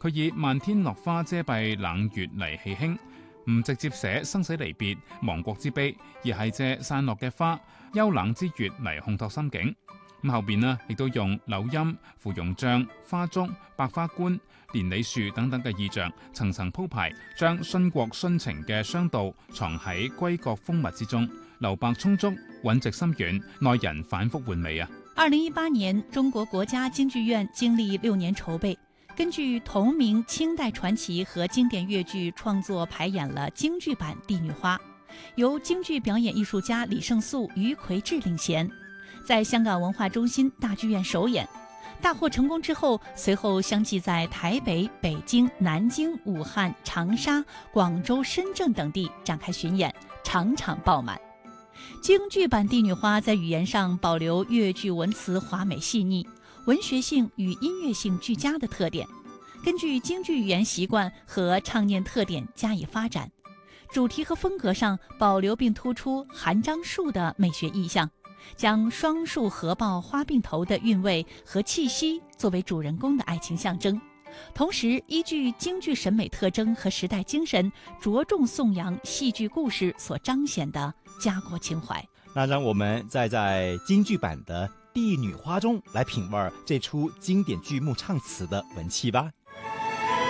佢以漫天落花遮蔽冷月嚟戲興，唔直接寫生死離別、亡國之悲，而係借散落嘅花、幽冷之月嚟烘托心境。咁後邊呢，亦都用柳蔭、芙蓉帳、花燭、百花觀、連理樹等等嘅意象，層層鋪排，將殉國殉情嘅傷悼藏喺閨閣風物之中，留白充足，韻直深遠，耐人反覆玩味啊 ！2018年，中國國家京劇院經歷6年籌備，根據同名清代傳奇和經典粵劇創作排演了京劇版《帝女花》，由京劇表演藝術家李勝素、余魁智領銜，在香港文化中心大劇院首演，大獲成功之後，隨後相繼在台北、北京、南京、武漢、長沙、廣州、深圳等地展開巡演，場場爆滿。京劇版《帝女花》在語言上保留粵劇文詞華美細膩、文學性與音樂性俱佳的特點，根據京劇語言習慣和唱念特點加以發展，主題和風格上保留並突出韓樟樹的美學意象，將雙樹合抱花鬢頭的韻味和氣息作為主人公的愛情象徵，同時依據京劇審美特徵和時代精神，着重頌揚戲劇故事所彰顯的家國情懷。 那讓我們再在京劇版的《帝女花》中來品味這出經典劇目唱詞的文氣吧。